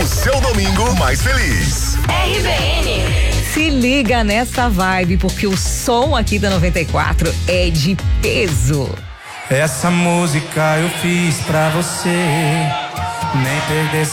o seu domingo mais feliz. RBN. Se liga nessa vibe, porque o som aqui da 94 é de peso. Essa música eu fiz pra você nem perder